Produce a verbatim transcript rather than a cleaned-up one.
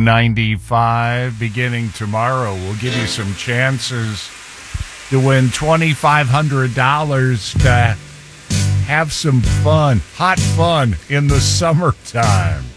ninety-five beginning tomorrow. We'll give you some chances to win twenty-five hundred dollars to have some fun, hot fun in the summertime.